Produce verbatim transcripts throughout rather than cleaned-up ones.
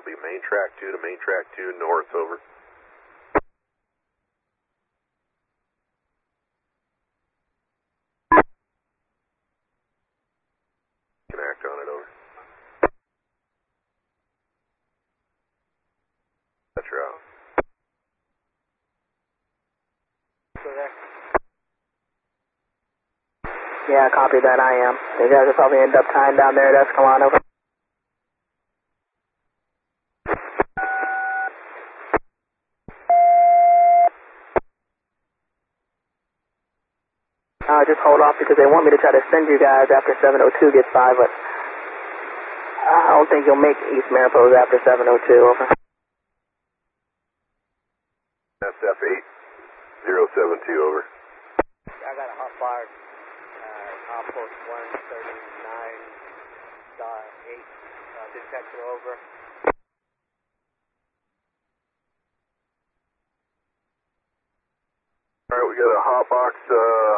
copy. Main track two to main track two north, over. Can act on it, over. That's route. Yeah, copy that, I am. You guys will probably end up tying down there at Escalon, over. Uh, just hold off because they want me to try to send you guys after seven oh two gets by, but I don't think you'll make East Mariposa after seven oh two, over. That's F eight zero seven two, over. I got a hot fire, uh, outpost one thirty-nine dot eight, uh, detector, over. Alright, we got a hot box, uh,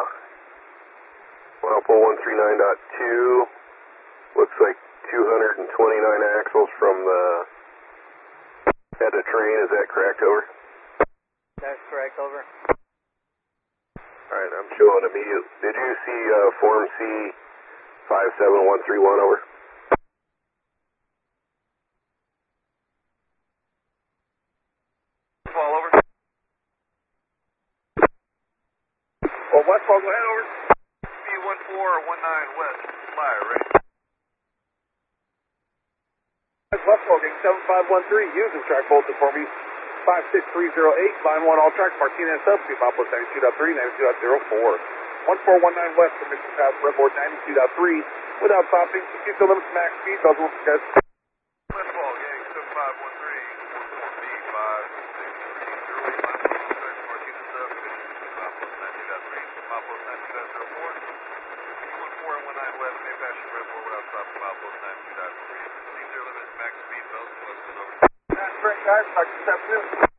one three nine dot two, looks like two hundred twenty-nine axles from the head of train, is that correct, over? That's correct, over. Alright, I'm showing immediate. Did you see uh, Form C five seven one three one, over? Fall, over. Well, Westfall, go ahead, over. B one four one nine west, flyer, right? That's Westfall, getting seven five one three, using track voltage for me. five six three zero eight, line one, all tracks, Martinez subspeed, Milepost ninety-two point three, ninety-two point zero four. one four one nine west, permission pass, redboard ninety-two point three, without stopping, keep the limits max speed, those will guys. Westfall, gang, seven five one three, B five six three zero eight, line one, all tracks, Martinez subspeed, Milepost ninety-two point three, Milepost ninety-two point zero four. one four one nine west, main passion, redboard, without stopping, Milepost ninety-two point three. These are limits max speed, those Weston, over. That's correct, guys, back to step two.